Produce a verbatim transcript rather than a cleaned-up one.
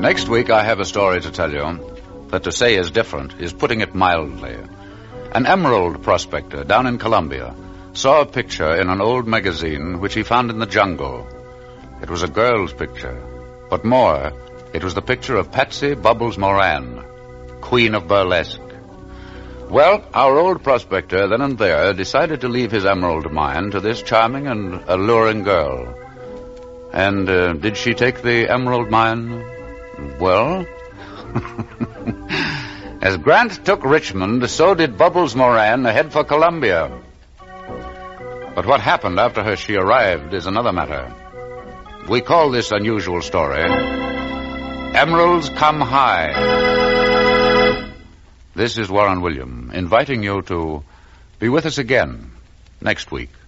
Next week I have a story to tell you that to say is different is putting it mildly. An emerald prospector down in Colombia saw a picture in an old magazine which he found in the jungle. It was a girl's picture, but more, it was the picture of Patsy Bubbles Moran, Queen of Burlesque. Well, our old prospector then and there decided to leave his emerald mine to this charming and alluring girl. And uh, did she take the emerald mine? Well, as Grant took Richmond, so did Bubbles Moran head for Columbia. But what happened after her she arrived is another matter. We call this unusual story Emeralds Come High. This is Warren William, inviting you to be with us again next week.